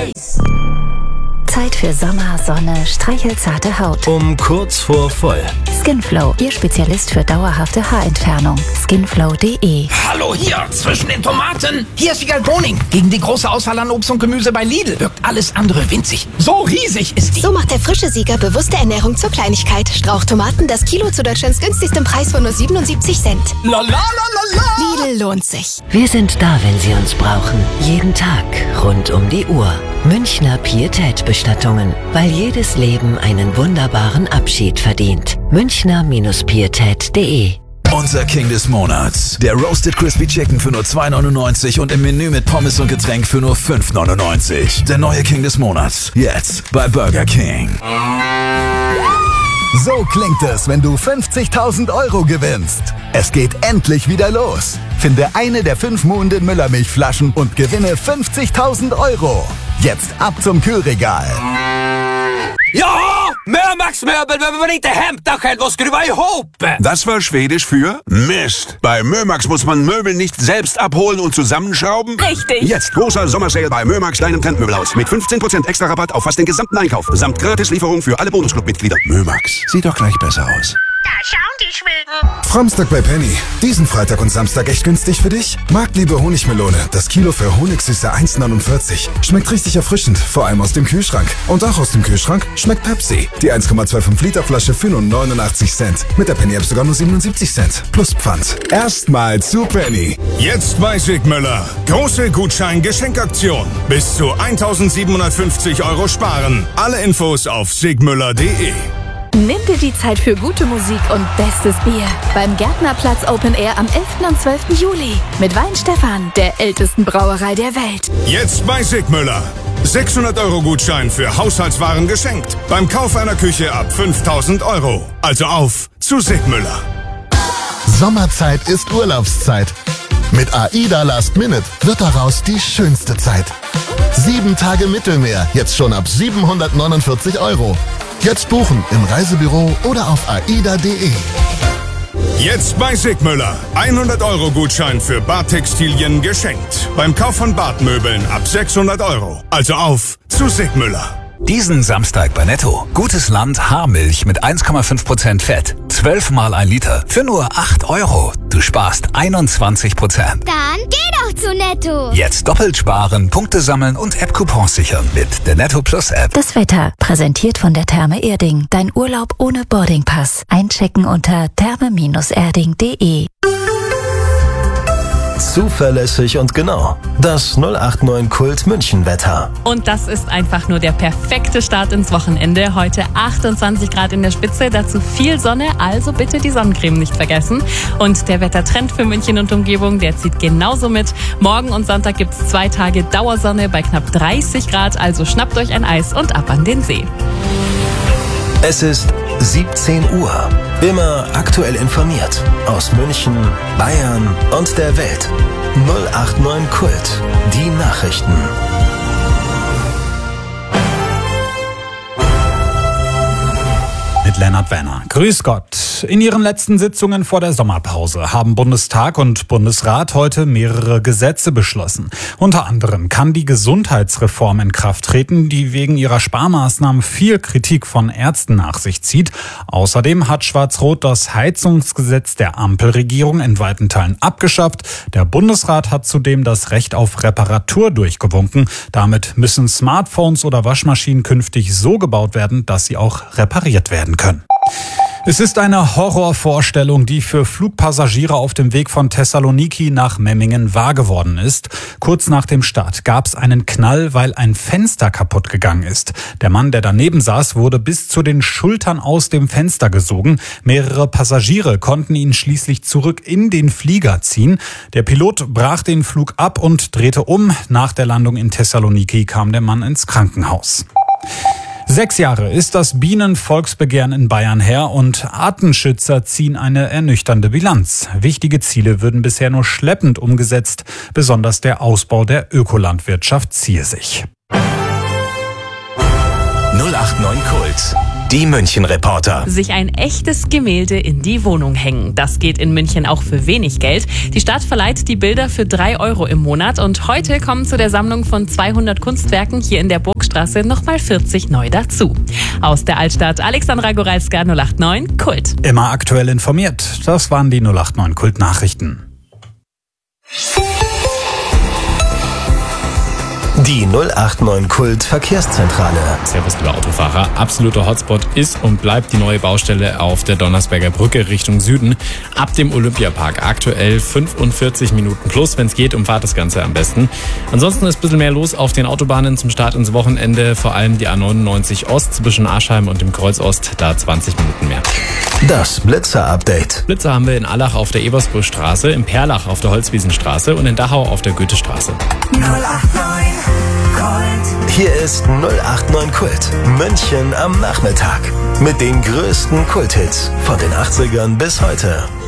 Eis. Zeit für Sommer, Sonne, streichelzarte Haut. Kurz vor voll. Skinflow, Ihr Spezialist für dauerhafte Haarentfernung. Skinflow.de. Hallo hier, zwischen den Tomaten. Hier ist Vigal Boning. Gegen die große Auswahl an Obst und Gemüse bei Lidl wirkt alles andere winzig. So riesig ist die. So macht der frische Sieger bewusste Ernährung zur Kleinigkeit. Strauchtomaten, das Kilo zu Deutschlands günstigstem Preis von nur 77 Cent. La la la la la. Lidl lohnt sich. Wir sind da, wenn Sie uns brauchen. Jeden Tag, rund um die Uhr. Münchner Pietätbestattungen, weil jedes Leben einen wunderbaren Abschied verdient. Münchner-Pietät.de. Unser King des Monats. Der Roasted Crispy Chicken für nur 2,99 und im Menü mit Pommes und Getränk für nur 5,99. Der neue King des Monats. Jetzt bei Burger King. So klingt es, wenn du 50.000 € gewinnst. Es geht endlich wieder los. Finde eine der 5 Muhnden Müllermilchflaschen und gewinne 50.000 €. Jetzt ab zum Kühlregal. Ja, Mömax Möbel, wenn man inte hämtar själv och skruva ihop. Das war Schwedisch für Mist. Bei Mömax muss man Möbel nicht selbst abholen und zusammenschrauben. Richtig. Jetzt großer Sommersale bei Mömax, deinem Trendmöbelhaus. Mit 15% extra Rabatt auf fast den gesamten Einkauf. Samt Gratislieferung für alle Bonusclub-Mitglieder. Mömax, sieht doch gleich besser aus. Da schauen die Schweden. Framstag bei Penny. Diesen Freitag und Samstag echt günstig für dich? Marktliebe Honigmelone. Das Kilo für Honigsüße 1,49. Schmeckt richtig erfrischend, vor allem aus dem Kühlschrank. Und auch aus dem Kühlschrank schmeckt Pepsi. Die 1,25 Liter Flasche für nur 89 Cent. Mit der Penny App sogar nur 77 Cent. Plus Pfand. Erstmal zu Penny. Jetzt bei Sigmüller. Große Gutschein-Geschenkaktion. Bis zu 1.750 € sparen. Alle Infos auf sigmüller.de. Nimm dir die Zeit für gute Musik und bestes Bier. Beim Gärtnerplatz Open Air am 11. und 12. Juli. Mit Weinstefan, der ältesten Brauerei der Welt. Jetzt bei Sigmüller. 600 € Gutschein für Haushaltswaren geschenkt. Beim Kauf einer Küche ab 5.000 €. Also auf zu Sigmüller. Sommerzeit ist Urlaubszeit. Mit AIDA Last Minute wird daraus die schönste Zeit. 7 Tage Mittelmeer, jetzt schon ab 749 €. Jetzt buchen im Reisebüro oder auf aida.de. Jetzt bei Sigmüller. 100 € Gutschein für Badtextilien geschenkt. Beim Kauf von Badmöbeln ab 600 €. Also auf zu Sigmüller. Diesen Samstag bei Netto. Gutes Land Haarmilch mit 1,5% Fett. 12 mal 1 Liter für nur 8 €. Du sparst 21%. Dann geh doch zu Netto. Jetzt doppelt sparen, Punkte sammeln und App-Coupons sichern mit der Netto Plus App. Das Wetter, präsentiert von der Therme Erding. Dein Urlaub ohne Boardingpass. Einchecken unter therme-erding.de. Zuverlässig und genau. Das 089 Kult München Wetter. Und das ist einfach nur der perfekte Start ins Wochenende. Heute 28 Grad in der Spitze, dazu viel Sonne, also bitte die Sonnencreme nicht vergessen. Und der Wettertrend für München und Umgebung, der zieht genauso mit. Morgen und Sonntag gibt's 2 Tage Dauersonne bei knapp 30 Grad, also schnappt euch ein Eis und ab an den See. Es ist 17 Uhr. Immer aktuell informiert. Aus München, Bayern und der Welt. 089 Kult. Die Nachrichten. Mit Lennart Werner. Grüß Gott. In ihren letzten Sitzungen vor der Sommerpause haben Bundestag und Bundesrat heute mehrere Gesetze beschlossen. Unter anderem kann die Gesundheitsreform in Kraft treten, die wegen ihrer Sparmaßnahmen viel Kritik von Ärzten nach sich zieht. Außerdem hat Schwarz-Rot das Heizungsgesetz der Ampelregierung in weiten Teilen abgeschafft. Der Bundesrat hat zudem das Recht auf Reparatur durchgewunken. Damit müssen Smartphones oder Waschmaschinen künftig so gebaut werden, dass sie auch repariert werden können. Es ist eine Horrorvorstellung, die für Flugpassagiere auf dem Weg von Thessaloniki nach Memmingen wahr geworden ist. Kurz nach dem Start gab es einen Knall, weil ein Fenster kaputt gegangen ist. Der Mann, der daneben saß, wurde bis zu den Schultern aus dem Fenster gesogen. Mehrere Passagiere konnten ihn schließlich zurück in den Flieger ziehen. Der Pilot brach den Flug ab und drehte um. Nach der Landung in Thessaloniki kam der Mann ins Krankenhaus. 6 Jahre ist das Bienenvolksbegehren in Bayern her und Artenschützer ziehen eine ernüchternde Bilanz. Wichtige Ziele würden bisher nur schleppend umgesetzt. Besonders der Ausbau der Ökolandwirtschaft ziehe sich. 089 Kult. Die München-Reporter. Sich ein echtes Gemälde in die Wohnung hängen. Das geht in München auch für wenig Geld. Die Stadt verleiht die Bilder für 3 € im Monat und heute kommen zu der Sammlung von 200 Kunstwerken hier in der Burgstraße nochmal 40 neu dazu. Aus der Altstadt Alexandra Goralska, 089 Kult. Immer aktuell informiert. Das waren die 089 Kult-Nachrichten. Die 089 Kult Verkehrszentrale. Servus, liebe Autofahrer. Absoluter Hotspot ist und bleibt die neue Baustelle auf der Donnersberger Brücke Richtung Süden ab dem Olympiapark. Aktuell 45 Minuten plus. Wenn es geht, umfahrt das Ganze am besten. Ansonsten ist ein bisschen mehr los auf den Autobahnen zum Start ins Wochenende. Vor allem die A99 Ost zwischen Aschheim und dem Kreuz Ost. Da 20 Minuten mehr. Das Blitzer-Update. Blitzer haben wir in Allach auf der Ebersburgstraße, in Perlach auf der Holzwiesenstraße und in Dachau auf der Goethestraße. 089 Kult. Hier ist 089 Kult. München am Nachmittag. Mit den größten Kulthits von den 80ern bis heute.